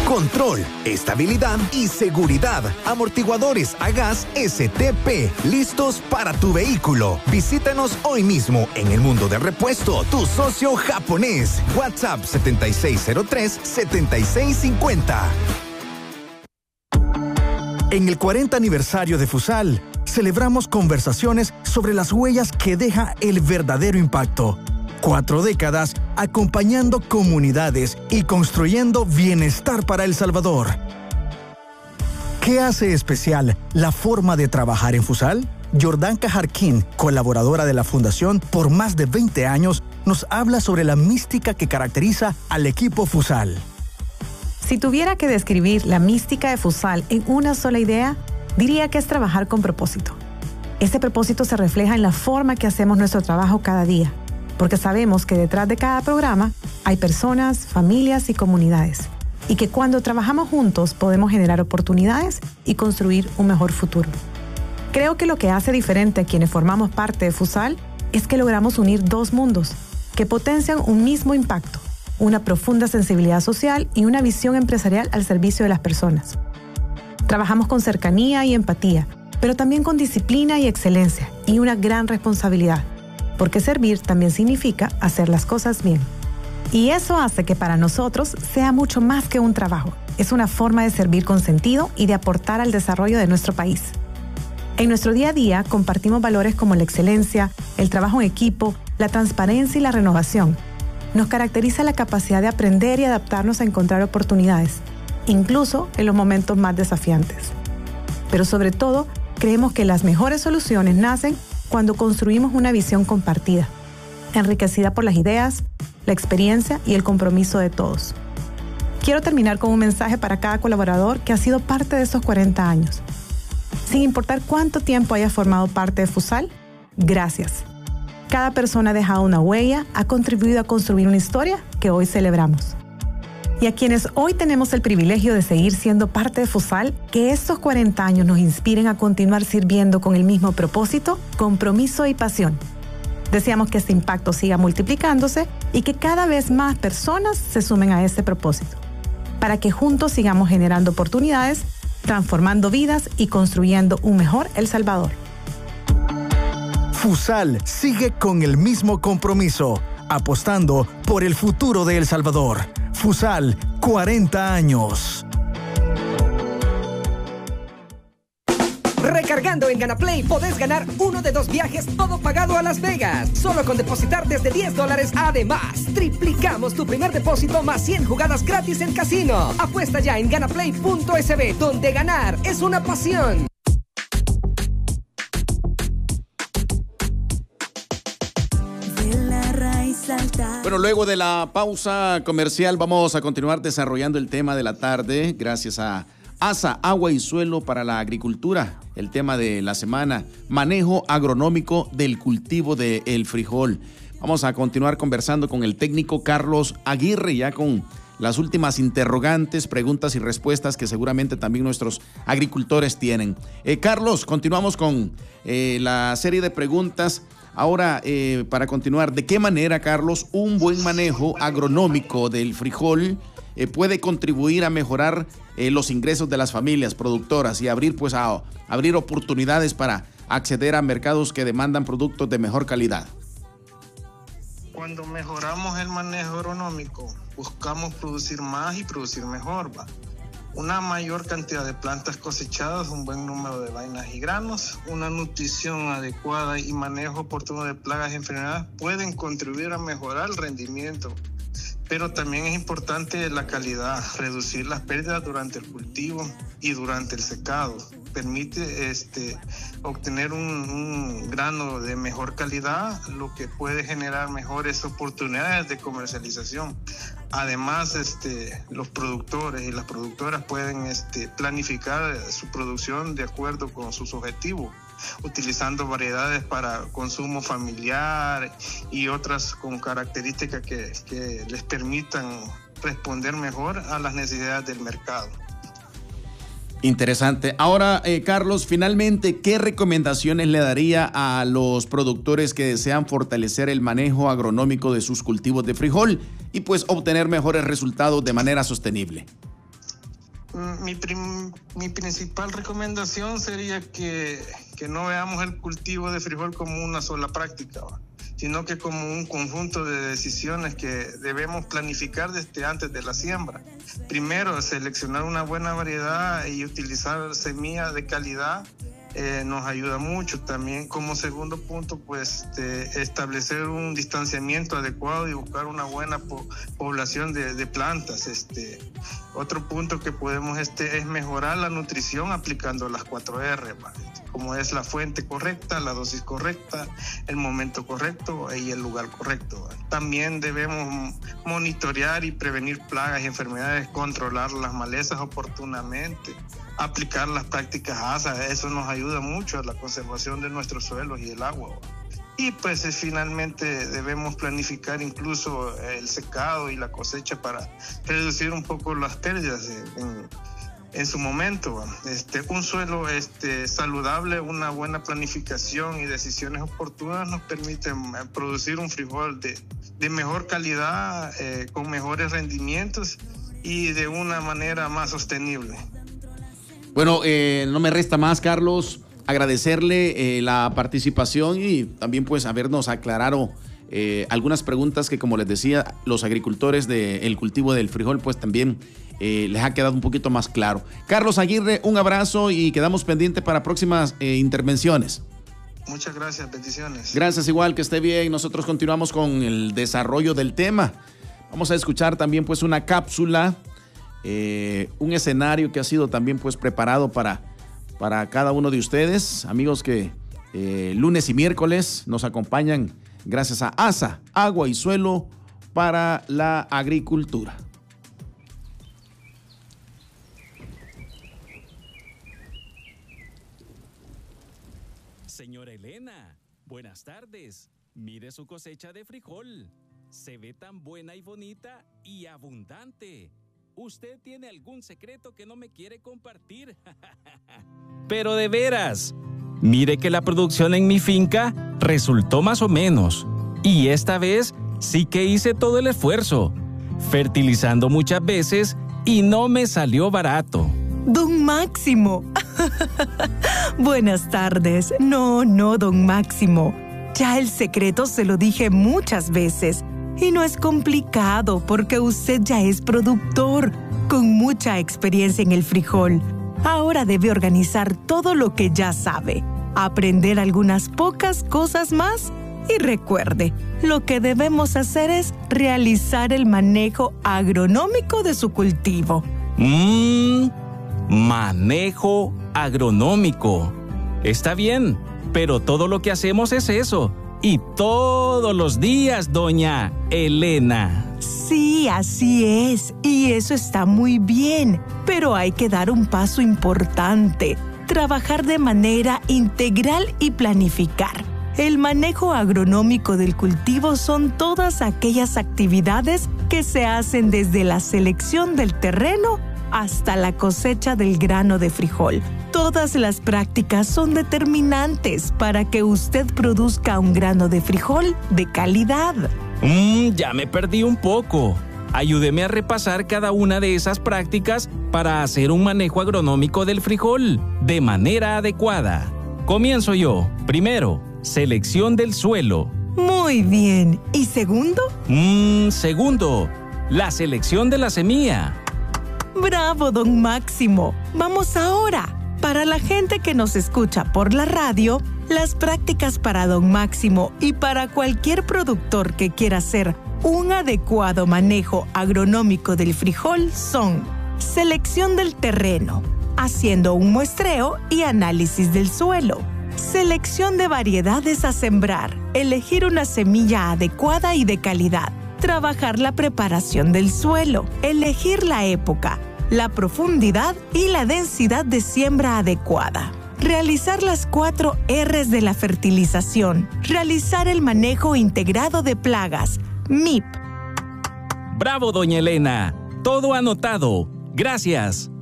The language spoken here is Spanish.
control, estabilidad y seguridad. Amortiguadores a gas STP, listos para tu vehículo. Visítanos hoy mismo en El Mundo del Repuesto, tu socio japonés. WhatsApp 7603-7650. En el 40 aniversario de Fusal, celebramos conversaciones sobre las huellas que deja el verdadero impacto. 4 décadas acompañando comunidades y construyendo bienestar para El Salvador. ¿Qué hace especial la forma de trabajar en Fusal? Jordanka Jarquín, colaboradora de la Fundación por más de 20 años, nos habla sobre la mística que caracteriza al equipo Fusal. Si tuviera que describir la mística de Fusal en una sola idea, diría que es trabajar con propósito. Este propósito se refleja en la forma que hacemos nuestro trabajo cada día, porque sabemos que detrás de cada programa hay personas, familias y comunidades, y que cuando trabajamos juntos podemos generar oportunidades y construir un mejor futuro. Creo que lo que hace diferente a quienes formamos parte de Fusal es que logramos unir 2 mundos que potencian un mismo impacto, una profunda sensibilidad social y una visión empresarial al servicio de las personas. Trabajamos con cercanía y empatía, pero también con disciplina y excelencia y una gran responsabilidad, porque servir también significa hacer las cosas bien. Y eso hace que para nosotros sea mucho más que un trabajo. Es una forma de servir con sentido y de aportar al desarrollo de nuestro país. En nuestro día a día compartimos valores como la excelencia, el trabajo en equipo, la transparencia y la renovación. Nos caracteriza la capacidad de aprender y adaptarnos a encontrar oportunidades, incluso en los momentos más desafiantes. Pero sobre todo, creemos que las mejores soluciones nacen cuando construimos una visión compartida, enriquecida por las ideas, la experiencia y el compromiso de todos. Quiero terminar con un mensaje para cada colaborador que ha sido parte de estos 40 años. Sin importar cuánto tiempo hayas formado parte de Fusal, gracias. Cada persona ha dejado una huella, ha contribuido a construir una historia que hoy celebramos. Y a quienes hoy tenemos el privilegio de seguir siendo parte de Fusal, que estos 40 años nos inspiren a continuar sirviendo con el mismo propósito, compromiso y pasión. Deseamos que este impacto siga multiplicándose y que cada vez más personas se sumen a este propósito, para que juntos sigamos generando oportunidades, transformando vidas y construyendo un mejor El Salvador. Fusal sigue con el mismo compromiso, apostando por el futuro de El Salvador. Fusal, 40 años. Recargando en GanaPlay podés ganar uno de 2 viajes todo pagado a Las Vegas. Solo con depositar desde $10. Además, triplicamos tu primer depósito más 100 jugadas gratis en casino. Apuesta ya en ganaplay.sb, donde ganar es una pasión. Bueno, luego de la pausa comercial vamos a continuar desarrollando el tema de la tarde gracias a ASA, Agua y Suelo para la Agricultura. El tema de la semana, manejo agronómico del cultivo del frijol. Vamos a continuar conversando con el técnico Carlos Aguirre, ya con las últimas interrogantes, preguntas y respuestas que seguramente también nuestros agricultores tienen. Carlos, continuamos con la serie de preguntas. Ahora, para continuar, ¿de qué manera, Carlos, un buen manejo agronómico del frijol puede contribuir a mejorar los ingresos de las familias productoras y abrir oportunidades para acceder a mercados que demandan productos de mejor calidad? Cuando mejoramos el manejo agronómico, buscamos producir más y producir mejor, ¿va? Una mayor cantidad de plantas cosechadas, un buen número de vainas y granos, una nutrición adecuada y manejo oportuno de plagas y enfermedades pueden contribuir a mejorar el rendimiento. Pero también es importante la calidad, reducir las pérdidas durante el cultivo y durante el secado. Permite obtener un grano de mejor calidad, lo que puede generar mejores oportunidades de comercialización. Además, los productores y las productoras pueden planificar su producción de acuerdo con sus objetivos, utilizando variedades para consumo familiar y otras con características que les permitan responder mejor a las necesidades del mercado. Interesante. Ahora, Carlos, finalmente, ¿qué recomendaciones le daría a los productores que desean fortalecer el manejo agronómico de sus cultivos de frijol y pues obtener mejores resultados de manera sostenible? Mi principal recomendación sería que no veamos el cultivo de frijol como una sola práctica, sino que como un conjunto de decisiones que debemos planificar desde antes de la siembra. Primero, seleccionar una buena variedad y utilizar semillas de calidad nos ayuda mucho. También como segundo punto, pues establecer un distanciamiento adecuado y buscar una buena población de plantas. Otro punto que podemos es mejorar la nutrición aplicando las 4R, como es la fuente correcta, la dosis correcta, el momento correcto y el lugar correcto. También debemos monitorear y prevenir plagas y enfermedades, controlar las malezas oportunamente, aplicar las prácticas ASA. Eso nos ayuda mucho a la conservación de nuestros suelos y el agua. Y pues finalmente debemos planificar incluso el secado y la cosecha para reducir un poco las pérdidas en su momento. Un suelo saludable, una buena planificación y decisiones oportunas nos permiten producir un frijol de mejor calidad, con mejores rendimientos y de una manera más sostenible. Bueno, no me resta más, Carlos, agradecerle la participación y también pues habernos aclarado algunas preguntas que, como les decía, los agricultores del cultivo del frijol pues también les ha quedado un poquito más claro. Carlos Aguirre, un abrazo y quedamos pendientes para próximas intervenciones. Muchas gracias, bendiciones. Gracias, igual, que esté bien. Nosotros continuamos con el desarrollo del tema. Vamos a escuchar también pues una cápsula, un escenario que ha sido también pues preparado para cada uno de ustedes, amigos que lunes y miércoles nos acompañan gracias a ASA, Agua y Suelo para la Agricultura. Señora Elena, buenas tardes. Mire su cosecha de frijol. Se ve tan buena y bonita y abundante. ¿Usted tiene algún secreto que no me quiere compartir? Pero de veras, mire que la producción en mi finca resultó más o menos. Y esta vez sí que hice todo el esfuerzo, fertilizando muchas veces y no me salió barato. Don Máximo. Buenas tardes. No, don Máximo. Ya el secreto se lo dije muchas veces. Y no es complicado porque usted ya es productor, con mucha experiencia en el frijol. Ahora debe organizar todo lo que ya sabe, aprender algunas pocas cosas más y recuerde, lo que debemos hacer es realizar el manejo agronómico de su cultivo. Manejo agronómico. Está bien, pero todo lo que hacemos es eso. Y todos los días, doña Elena. Sí, así es. Y eso está muy bien. Pero hay que dar un paso importante. Trabajar de manera integral y planificar. El manejo agronómico del cultivo son todas aquellas actividades que se hacen desde la selección del terreno hasta la cosecha del grano de frijol. Todas las prácticas son determinantes para que usted produzca un grano de frijol de calidad. Ya me perdí un poco. Ayúdeme a repasar cada una de esas prácticas para hacer un manejo agronómico del frijol de manera adecuada. Comienzo yo. Primero, selección del suelo. Muy bien. ¿Y segundo? Segundo, la selección de la semilla. ¡Bravo, don Máximo! Vamos ahora. Para la gente que nos escucha por la radio, las prácticas para don Máximo y para cualquier productor que quiera hacer un adecuado manejo agronómico del frijol son: selección del terreno, haciendo un muestreo y análisis del suelo; selección de variedades a sembrar, elegir una semilla adecuada y de calidad; trabajar la preparación del suelo, elegir la época, la profundidad y la densidad de siembra adecuada; realizar las 4 R's de la fertilización; realizar el manejo integrado de plagas, MIP. ¡Bravo, doña Elena! Todo anotado. Gracias.